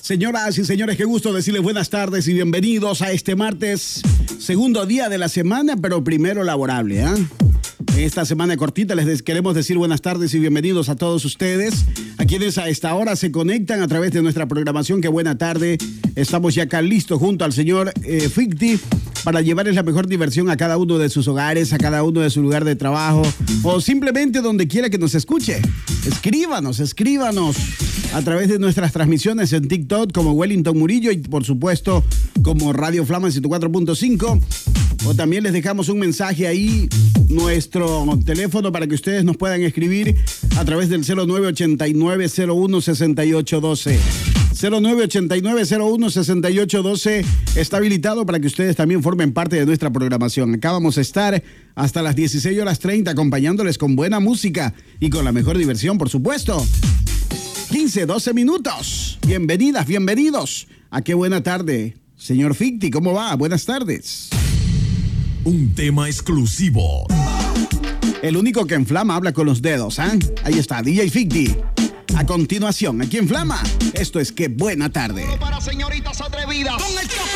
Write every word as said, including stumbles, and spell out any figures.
Señoras y señores, qué gusto decirles buenas tardes y bienvenidos a este martes, segundo día de la semana, pero primero laborable, ¿ah? ¿eh? Esta semana cortita les queremos decir buenas tardes y bienvenidos a todos ustedes, a quienes a esta hora se conectan a través de nuestra programación. Qué buena tarde. Estamos ya acá listos junto al señor eh, Ficti para llevarles la mejor diversión a cada uno de sus hogares, a cada uno de su lugar de trabajo o simplemente donde quiera que nos escuche. Escríbanos, escríbanos a través de nuestras transmisiones en TikTok como Wellington Murillo y por supuesto como Radio Flama ciento cuatro punto cinco. O también les dejamos un mensaje ahí, nuestro teléfono para que ustedes nos puedan escribir a través del cero nueve ochenta y nueve cero uno sesenta y ocho doce. cero nueve ochenta y nueve cero uno sesenta y ocho doce está habilitado para que ustedes también formen parte de nuestra programación. Acá vamos a estar hasta las dieciséis horas treinta acompañándoles con buena música y con la mejor diversión, por supuesto. quince, doce minutos. Bienvenidas, bienvenidos. A qué buena tarde. Señor Ficti, ¿cómo va? Buenas tardes. Un tema exclusivo. El único que en Flama habla con los dedos, ¿eh? Ahí está, D J Ficti. A continuación, aquí en Flama, esto es Qué Buena Tarde. Para señoritas atrevidas. Con el